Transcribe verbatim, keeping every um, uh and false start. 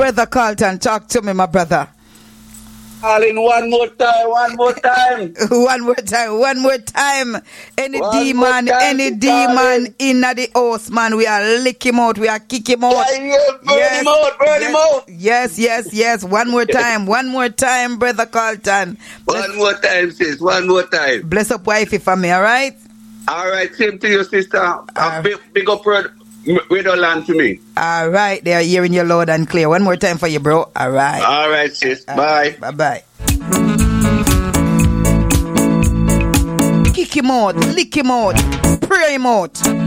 Brother Carlton, talk to me, my brother. Calling one more time, one more time. one more time, one more time. Any one demon, time any demon in the house, man, we are lick him out, we are kick him out. Yeah, yeah, burn yes, him out, burn yes, him out. Yes, yes, yes. One more time, one more time, Brother Carlton. Bless, one more time, sis, one more time. Bless up wifey for me, all right? All right, same to you, sister. Uh, big, big up Radio Land to me. All right, they are hearing you loud and clear. One more time for you, bro. All right. All right, sis. All Bye. Right. Bye-bye. Kick him out, lick him out, pray him out.